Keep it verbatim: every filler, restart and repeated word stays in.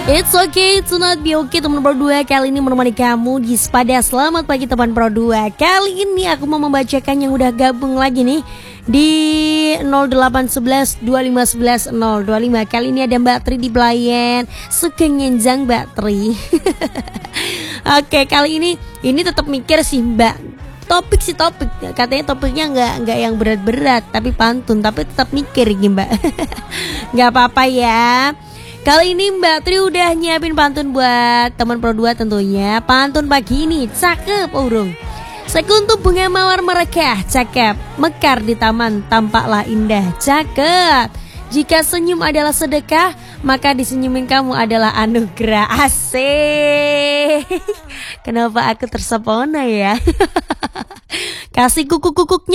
It's okay to not be okay, teman Pro dua. Kali ini menemani kamu di Sepada. Selamat pagi teman Pro dua. Kali ini aku mau membacakan yang udah gabung lagi nih di nol delapan satu satu dua lima satu satu nol dua lima. Kali ini ada Mbak Tri di Belayan. Suka ngenjang Mbak Tri. Oke, kali ini ini tetap mikir sih Mbak. Topik sih topik, katanya topiknya nggak nggak yang berat-berat tapi pantun, tapi tetap mikir gitu Mbak. Nggak apa-apa ya. Kali ini Mbak Tri udah nyiapin pantun buat teman Pro dua tentunya. Pantun pagi ini cakep urung. Sekuntum bunga mawar merekah, cakep. Mekar di taman, tampaklah indah, cakep. Jika senyum adalah sedekah, maka disenyumin kamu adalah anugerah. Asik. Kenapa aku tersepona ya? Kasih kuku-kukuknya